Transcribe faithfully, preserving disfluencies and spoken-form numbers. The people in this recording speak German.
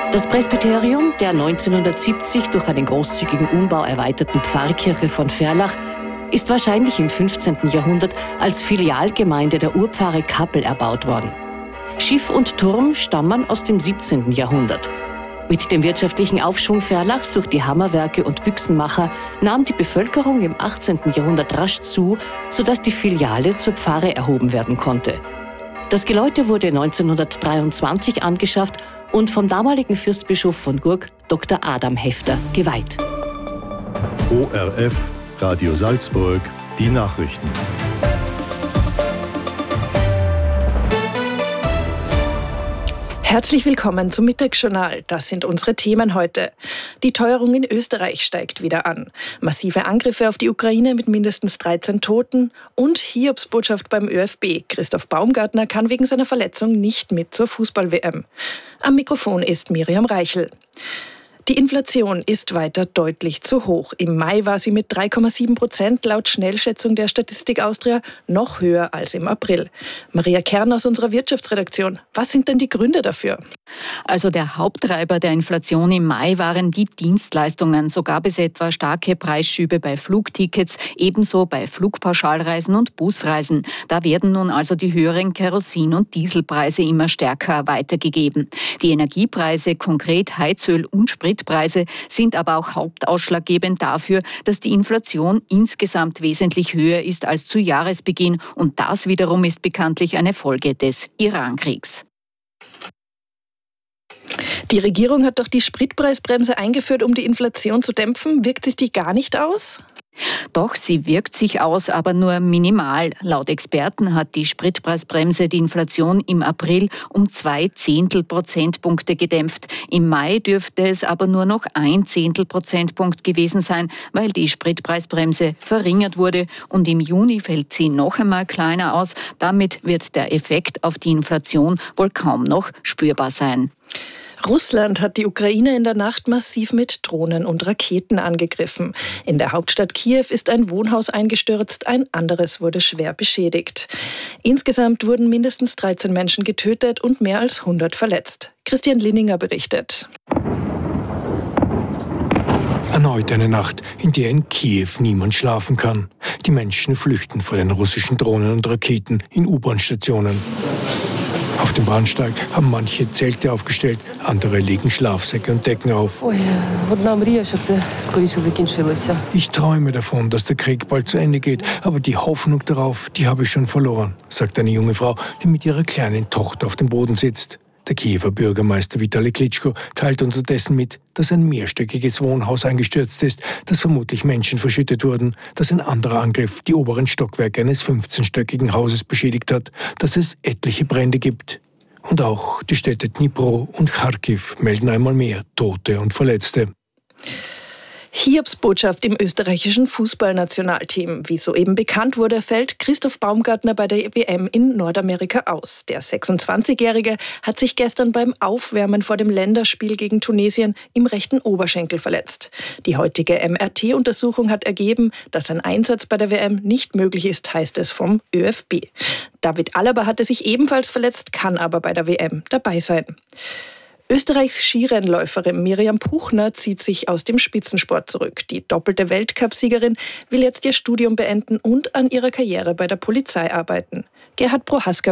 Das Presbyterium der neunzehnhundertsiebzig durch einen großzügigen Umbau erweiterten Pfarrkirche von Ferlach ist wahrscheinlich im fünfzehnten Jahrhundert als Filialgemeinde der Urpfarre Kappel erbaut worden. Schiff und Turm stammen aus dem siebzehnten Jahrhundert. Mit dem wirtschaftlichen Aufschwung Ferlachs durch die Hammerwerke und Büchsenmacher nahm die Bevölkerung im achtzehnten Jahrhundert rasch zu, sodass die Filiale zur Pfarre erhoben werden konnte. Das Geläute wurde neunzehnhundertdreiundzwanzig angeschafft und vom damaligen Fürstbischof von Gurk, Doktor Adam Hefter, geweiht. O R F, Radio Salzburg, die Nachrichten. Herzlich willkommen zum Mittagsjournal. Das sind unsere Themen heute. Die Teuerung in Österreich steigt wieder an. Massive Angriffe auf die Ukraine mit mindestens dreizehn Toten und Hiobsbotschaft beim ÖFB. Christoph Baumgartner kann wegen seiner Verletzung nicht mit zur Fußball-W M. Am Mikrofon ist Miriam Reichel. Die Inflation ist weiter deutlich zu hoch. Im Mai war sie mit drei Komma sieben Prozent laut Schnellschätzung der Statistik Austria noch höher als im April. Maria Kern aus unserer Wirtschaftsredaktion. Was sind denn die Gründe dafür? Also der Haupttreiber der Inflation im Mai waren die Dienstleistungen. So gab es etwa starke Preisschübe bei Flugtickets, ebenso bei Flugpauschalreisen und Busreisen. Da werden nun also die höheren Kerosin- und Dieselpreise immer stärker weitergegeben. Die Energiepreise, konkret Heizöl und Spritpreise, sind aber auch hauptausschlaggebend dafür, dass die Inflation insgesamt wesentlich höher ist als zu Jahresbeginn. Und das wiederum ist bekanntlich eine Folge des Irankriegs. Die Regierung hat doch die Spritpreisbremse eingeführt, um die Inflation zu dämpfen. Wirkt sich die gar nicht aus? Doch, sie wirkt sich aus, aber nur minimal. Laut Experten hat die Spritpreisbremse die Inflation im April um zwei Zehntel Prozentpunkte gedämpft. Im Mai dürfte es aber nur noch ein Zehntel Prozentpunkt gewesen sein, weil die Spritpreisbremse verringert wurde. Und im Juni fällt sie noch einmal kleiner aus. Damit wird der Effekt auf die Inflation wohl kaum noch spürbar sein. Russland hat die Ukraine in der Nacht massiv mit Drohnen und Raketen angegriffen. In der Hauptstadt Kiew ist ein Wohnhaus eingestürzt, ein anderes wurde schwer beschädigt. Insgesamt wurden mindestens dreizehn Menschen getötet und mehr als hundert verletzt. Christian Linninger berichtet. Erneut eine Nacht, in der in Kiew niemand schlafen kann. Die Menschen flüchten vor den russischen Drohnen und Raketen in U-Bahn-Stationen. Auf dem Bahnsteig haben manche Zelte aufgestellt, andere legen Schlafsäcke und Decken auf. Ich träume davon, dass der Krieg bald zu Ende geht, aber die Hoffnung darauf, die habe ich schon verloren, sagt eine junge Frau, die mit ihrer kleinen Tochter auf dem Boden sitzt. Der Kiewer Bürgermeister Vitali Klitschko teilt unterdessen mit, dass ein mehrstöckiges Wohnhaus eingestürzt ist, dass vermutlich Menschen verschüttet wurden, dass ein anderer Angriff die oberen Stockwerke eines fünfzehnstöckigen Hauses beschädigt hat, dass es etliche Brände gibt. Und auch die Städte Dnipro und Charkiw melden einmal mehr Tote und Verletzte. Hiobsbotschaft im österreichischen Fußballnationalteam. Wie soeben bekannt wurde, fällt Christoph Baumgartner bei der W M in Nordamerika aus. Der sechsundzwanzigjährige hat sich gestern beim Aufwärmen vor dem Länderspiel gegen Tunesien im rechten Oberschenkel verletzt. Die heutige M R T-Untersuchung hat ergeben, dass ein Einsatz bei der W M nicht möglich ist, heißt es vom ÖFB. David Alaba hatte sich ebenfalls verletzt, kann aber bei der W M dabei sein. Österreichs Skirennläuferin Miriam Puchner zieht sich aus dem Spitzensport zurück. Die doppelte Weltcupsiegerin will jetzt ihr Studium beenden und an ihrer Karriere bei der Polizei arbeiten. Gerhard Prohaska